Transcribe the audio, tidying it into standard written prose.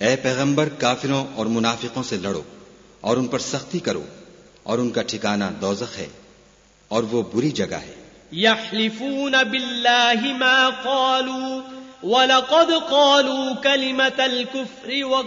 ए पैगंबर, काफिरों और मुनाफिकों से लड़ो और उन पर सख्ती करो, और उनका ठिकाना दोज़ख है और वो बुरी जगह है। यहलिफून बिल्लाहि मा क़ालू वलक़द क़ालू कलिमतल कुफ्रि